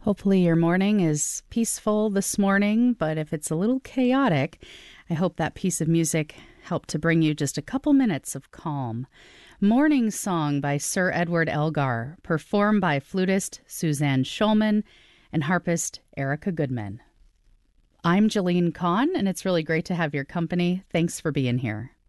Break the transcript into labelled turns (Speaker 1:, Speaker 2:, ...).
Speaker 1: Hopefully, your morning is peaceful this morning, but if it's a little chaotic, I hope that piece of music helped to bring you just a couple minutes of calm. Morning Song by Sir Edward Elgar, performed by flutist Suzanne Schulman and harpist Erica Goodman. I'm Jolene Kahn, and it's really great to have your company. Thanks for being here.